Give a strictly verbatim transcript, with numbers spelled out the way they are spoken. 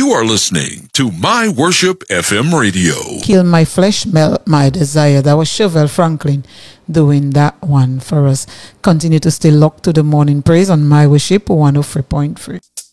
You are listening to My Worship F M Radio. Kill my flesh, melt my desire. That was Chevelle Franklin doing that one for us. Continue to stay locked to the morning praise on My Worship one oh three point three.